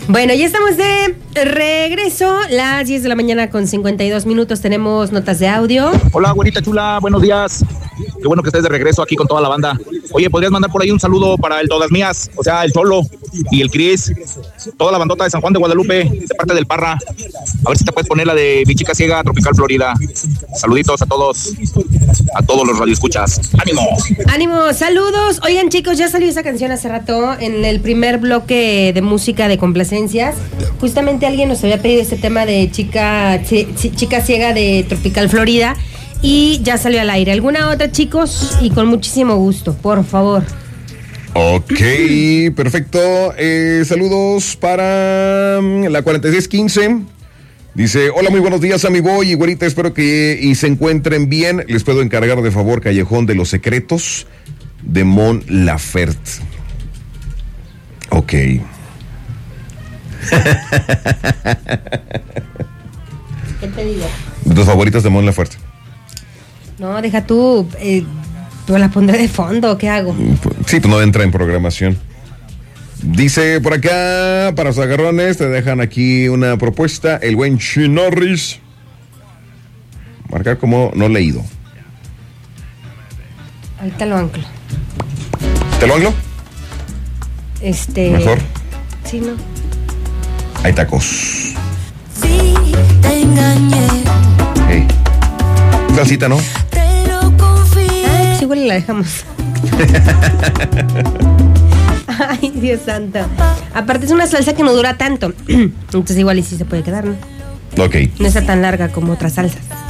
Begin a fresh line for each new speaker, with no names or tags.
Bueno, ya estamos de regreso, las 10 de la mañana con 52 minutos, tenemos notas de audio.
Hola, güerita chula, buenos días. Qué bueno que estés de regreso aquí con toda la banda. Oye, ¿podrías mandar por ahí un saludo para el Todas Mías? O sea, el Cholo y el Cris, toda la bandota de San Juan de Guadalupe, de parte del Parra. A ver si te puedes poner la de Mi Chica Ciega, Tropical Florida. Saluditos a todos los radioescuchas. ¡Ánimo!
¡Ánimo! ¡Saludos! Oigan, chicos, ya salió esa canción hace rato en el primer bloque de música de complacencias. Justamente alguien nos había pedido este tema de Chica Ciega de Tropical Florida y ya salió al aire. ¿Alguna otra, chicos? Y con muchísimo gusto, por favor.
Ok, perfecto. Saludos para la 4615. Dice, hola, muy buenos días, amigo y güerita, espero que se encuentren bien. Les puedo encargar de favor Callejón de los Secretos de Mon Laferte. Ok.
¿Qué te digo?
¿Tus favoritas de Mon Laferte?
No, deja tú, la pondré de fondo, ¿qué hago?
Sí, pues no entra en programación. Dice por acá, para los agarrones, te dejan aquí una propuesta, el buen Chinorris. Marcar como no leído.
Ahorita lo anclo.
¿Te lo anclo? ¿Mejor?
Sí, ¿no?
Hay tacos.
Sí, te engañé.
Hey. Salsita, ¿no?
Te lo confié.
Pues igual la dejamos. Ay, Dios santo. Aparte es una salsa que no dura tanto. Entonces igual y sí se puede quedar, ¿no?
Ok.
No está tan larga como otras salsas.